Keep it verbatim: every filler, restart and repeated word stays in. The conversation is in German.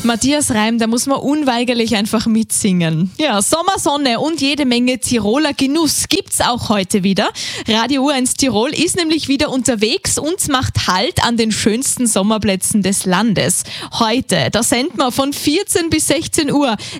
Matthias Reim, da muss man unweigerlich einfach mitsingen. Ja, Sommersonne und jede Menge Tiroler Genuss gibt's auch heute wieder. Radio U eins Tirol ist nämlich wieder unterwegs und macht Halt an den schönsten Sommerplätzen des Landes. Heute, da senden wir von vierzehn bis sechzehn Uhr